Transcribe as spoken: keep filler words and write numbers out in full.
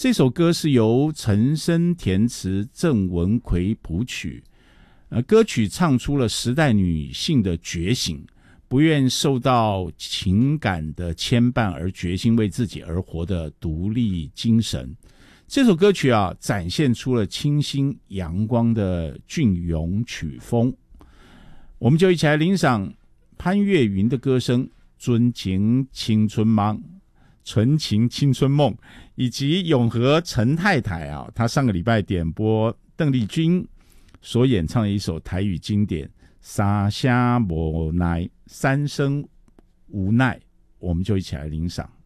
这首歌是由陈升填词，郑文奎谱曲。呃，歌曲唱出了时代女性的觉醒，不愿受到情感的牵绊而决心为自己而活的独立精神。这首歌曲啊，展现出了清新阳光的隽永曲风。我们就一起来欣赏潘越云的歌声《纯情青春梦》，纯情青春梦，以及永和陈太太啊，她上个礼拜点播邓丽君所演唱的一首台语经典《三声无奈》，三声无奈，我们就一起来欣赏。